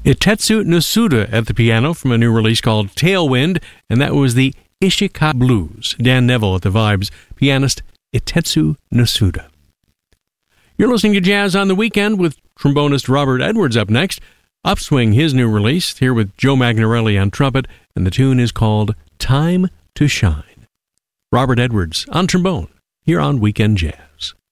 Itetsu Nasuda at the piano from a new release called Tailwind, and that was the Ishika Blues. Dan Neville at the vibes, pianist Itetsu Nasuda. You're listening to Jazz on the Weekend with trombonist Robert Edwards up next. Upswing, his new release, here with Joe Magnarelli on trumpet, and the tune is called Time to Shine. Robert Edwards on trombone, here on Weekend Jazz.